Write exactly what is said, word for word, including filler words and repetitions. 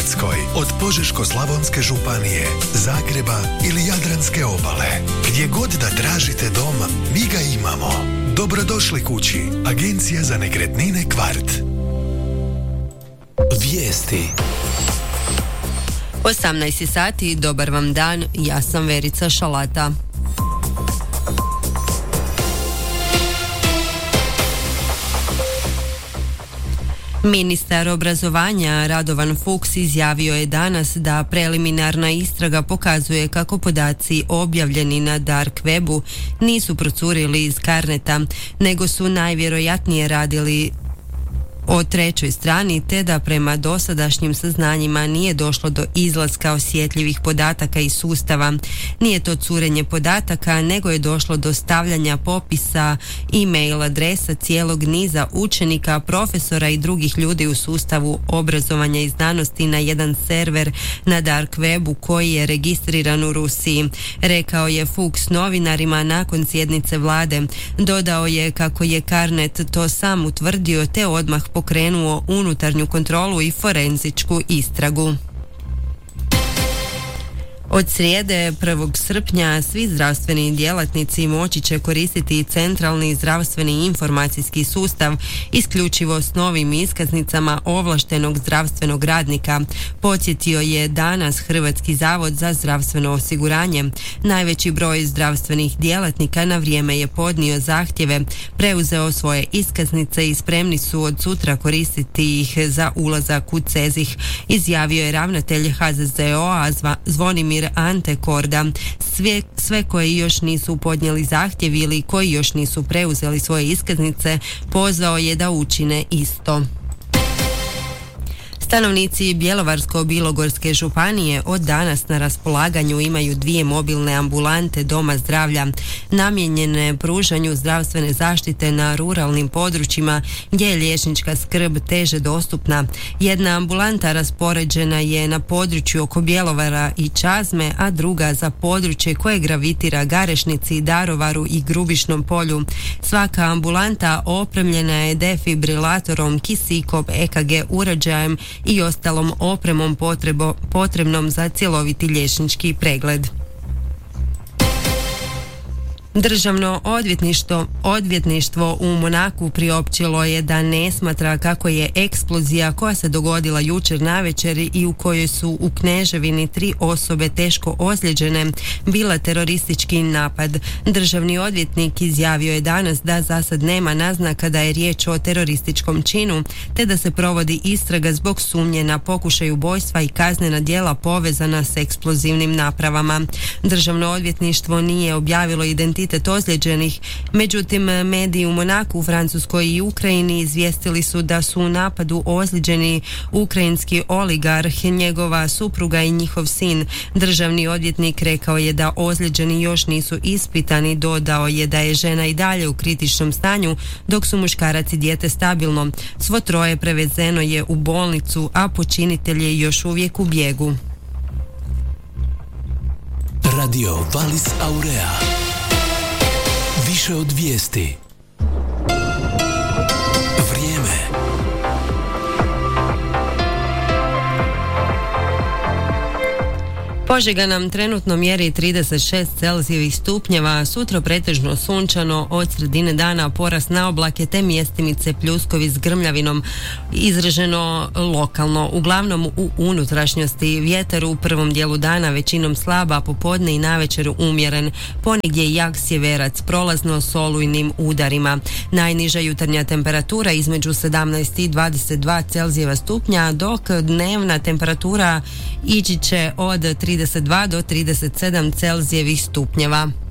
Hrvatskoj, od Požeško-slavonske županije, Zagreba ili Jadranske obale. Gdje god da tražite dom, mi ga imamo. Dobrodošli kući. Agencija za nekretnine Kvart. Vijesti. osamnaest sati, dobar vam dan, ja sam Verica Šalata. Ministar obrazovanja Radovan Fuchs izjavio je danas da preliminarna istraga pokazuje kako podaci objavljeni na dark webu nisu procurili iz Carneta, nego su najvjerojatnije radili o trećoj strani, te da prema dosadašnjim saznanjima nije došlo do izlaska osjetljivih podataka iz sustava. Nije to curenje podataka, nego je došlo do stavljanja popisa e-mail adresa cijelog niza učenika, profesora i drugih ljudi u sustavu obrazovanja i znanosti na jedan server na dark webu koji je registriran u Rusiji, rekao je Fuchs novinarima nakon sjednice vlade. Dodao je kako je Carnet to sam utvrdio te odmah pokrenuo unutarnju kontrolu i forenzičku istragu. Od srijede prvog srpnja svi zdravstveni djelatnici moći će koristiti centralni zdravstveni informacijski sustav isključivo s novim iskaznicama ovlaštenog zdravstvenog radnika, podsjetio je danas Hrvatski zavod za zdravstveno osiguranje. Najveći broj zdravstvenih djelatnika na vrijeme je podnio zahtjeve, preuzeo svoje iskaznice i spremni su od sutra koristiti ih za ulazak u CEZIH, izjavio je ravnatelj H Z Z O-a Zvonimir Ante Korda. Sve, sve koji još nisu podnijeli zahtjev ili koji još nisu preuzeli svoje iskaznice pozvao je da učine isto. Stanovnici Bjelovarsko-bilogorske županije od danas na raspolaganju imaju dvije mobilne ambulante doma zdravlja namijenjene pružanju zdravstvene zaštite na ruralnim područjima gdje je liječnička skrb teže dostupna. Jedna ambulanta raspoređena je na području oko Bjelovara i Čazme, a druga za područje koje gravitira Garešnici, Darovaru i Grubišnom polju. Svaka ambulanta opremljena je defibrilatorom, kisikom, E K G uređajem i ostalom opremom potrebo, potrebnom za cjeloviti liječnički pregled. Državno odvjetništvo, odvjetništvo u Monaku priopćilo je da ne smatra kako je eksplozija koja se dogodila jučer navečer i u kojoj su u Kneževini tri osobe teško ozlijeđene bila teroristički napad. Državni odvjetnik izjavio je danas da za sad nema naznaka da je riječ o terorističkom činu, te da se provodi istraga zbog sumnje na pokušaj ubojstva i kaznena djela povezana s eksplozivnim napravama. Državno odvjetništvo nije objavilo identitet ozlijeđenih, međutim mediji u Monaku, Francuskoj i Ukrajini izvijestili su da su u napadu ozlijeđeni ukrajinski oligarh, njegova supruga i njihov sin. Državni odvjetnik rekao je da ozlijeđeni još nisu ispitani, dodao je da je žena i dalje u kritičnom stanju, dok su muškarac i dijete stabilno. Svo troje prevezeno je u bolnicu, a počinitelj je još uvijek u bijegu. Radio Valis Aurea. Više od vijesti. Vrijeme. Požega nam trenutno mjeri trideset šest Celzijevih stupnjeva, sutra pretežno sunčano, od sredine dana porast na oblake te mjestimice pljuskovi s grmljavinom, izraženo lokalno. Uglavnom u unutrašnjosti vjetar u prvom dijelu dana većinom slaba, popodne i navečer umjeren, ponegdje jak sjeverac, prolazno s olujnim udarima. Najniža jutarnja temperatura između sedamnaest i dvadeset dva Celzijeva stupnja, dok dnevna temperatura ići će od trideset dva do trideset sedam Celzijevih stupnjeva.